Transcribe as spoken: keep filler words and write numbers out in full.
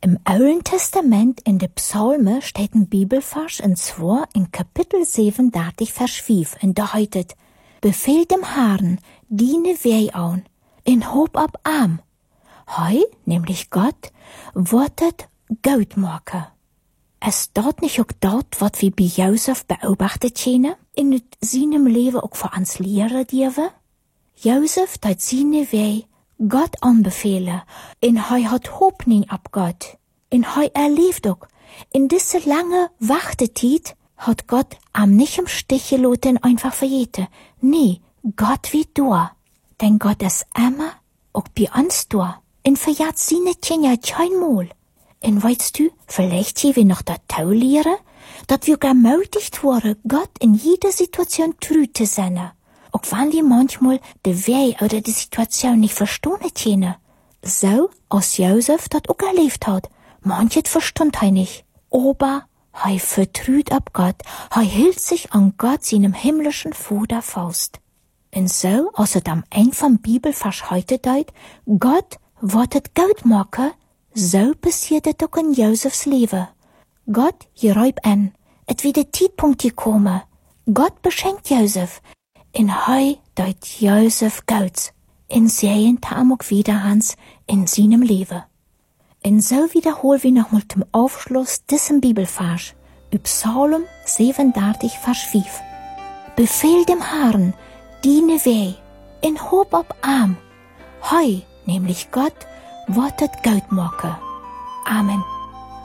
Im Alten Testament in de Psalme steht ein Bibelvers, und zwar in Kapitel siebenunddreißig, Vers fünf, und da heißt: Befehl dem Herrn, diene Weh an, in Hob ab Arm. Hei, nämlich Gott, wortet Geld machen. Es dort nicht auch dort, wat wie bei Josef beobachtet jene, in seinem Leben auch für uns lehren dürfen? Josef tat seine Weh Gott anbefehlen, en hei hat Hoffnung ab Gott. En hei erlebt auch, in diese lange Wartetiet hat Gott am nicht im Stich gelassen einfach verjeten. Nee, Gott wie du. Denn Gott ist immer auch bei uns da. En verjat seine Kinder kein Mal. En weißt du, vielleicht hier wir noch das Tau lehren, dat wir ermutigt worden, Gott in jeder Situation treu zu sein. Auch wenn wir manchmal de Weg oder die Situation nicht verstehen können. So, als Josef das auch erlebt hat. Manches verstund er nicht. Aber er vertraut ab Gott. Er hielt sich an Gott, seinem himmlischen Vater, fest. Und so, als es am Ende vom Bibelvers heute deut, Gott wortet Geld machen, so passiert es auch in Josefs Leben. Gott geräubt an. Et wie der Zeitpunkt gekommen. Gott beschenkt Josef. In hei deut Josef Geld. In sehen tam auch wieder Hans in seinem Leben. Und so wiederholen wir nochmal zum Aufschluss diesen Bibelvers. Über Psalm siebenunddreißig, Vers fünf. Befehl dem Herrn, diene Weh, in Hob ab Arm. Hei, nämlich Gott, wortet Geld machen. Amen.